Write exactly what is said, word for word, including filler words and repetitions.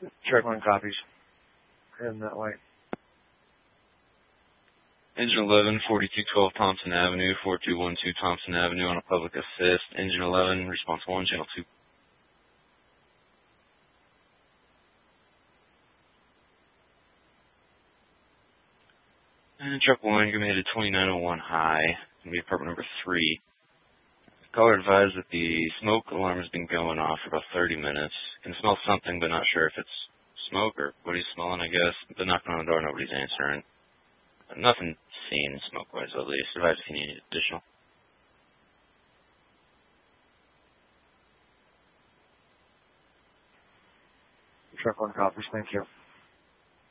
Truck one copies. Heading that way. Engine eleven, forty-two twelve Thompson Avenue, four two one two Thompson Avenue on a public assist. Engine eleven, response one, channel two. And truck one, you're going to hit a twenty-nine oh one high. It's going to be apartment number three. Caller advised that the smoke alarm has been going off for about thirty minutes. Can smell something, but not sure if it's smoke or what he's smelling, I guess. Been knocking on the door, nobody's answering. Nothing seen smoke-wise, at least. Advise if you need additional. Truck one copies, thank you.